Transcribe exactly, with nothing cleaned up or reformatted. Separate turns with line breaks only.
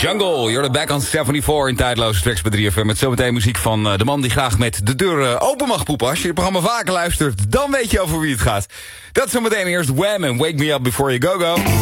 Jungle, you're back on zevenenzeventig in tijdloze tracks bij drie F M. Met zometeen muziek van uh, de man die graag met de deur uh, open mag poepen. Als je het programma vaker luistert, dan weet je over wie het gaat. Dat is zometeen eerst Wham! En Wake Me Up Before You Go Go.